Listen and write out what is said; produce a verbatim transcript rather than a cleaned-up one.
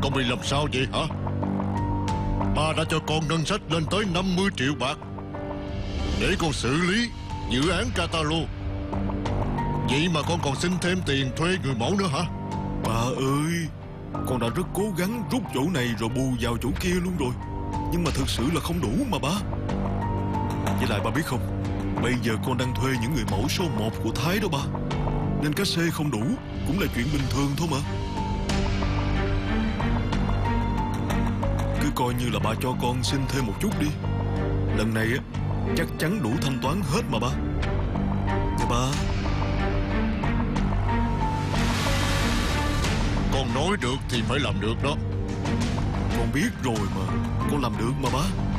Con bị làm sao vậy hả? Ba đã cho con ngân sách lên tới năm mươi triệu bạc để con xử lý dự án Catalo. Vậy mà con còn xin thêm tiền thuê người mẫu nữa hả? Bà ơi, con đã rất cố gắng rút chỗ này rồi bù vào chỗ kia luôn rồi, nhưng mà thực sự là không đủ mà ba. Với lại ba biết không, bây giờ con đang thuê những người mẫu số một của Thái đó ba, nên cá xê không đủ cũng là chuyện bình thường thôi mà. Cứ coi như là ba cho con xin thêm một chút đi. Lần này á chắc chắn đủ thanh toán hết mà ba. Dạ ba. Con nói được thì phải làm được đó. Con biết rồi mà, con làm được mà ba.